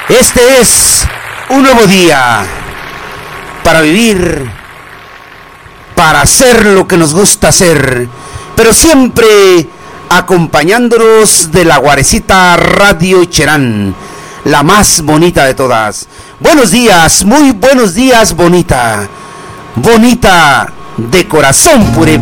Este es un nuevo día para vivir, para hacer lo que nos gusta hacer, pero siempre acompañándonos de la Guarecita Radio Cherán, la más bonita de todas. Buenos días, muy buenos días, bonita, bonita de corazón puré.